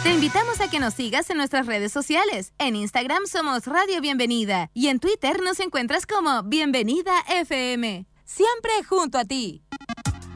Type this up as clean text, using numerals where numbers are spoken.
Te invitamos a que nos sigas en nuestras redes sociales. En Instagram somos Radio Bienvenida y en Twitter nos encuentras como Bienvenida FM. Siempre junto a ti.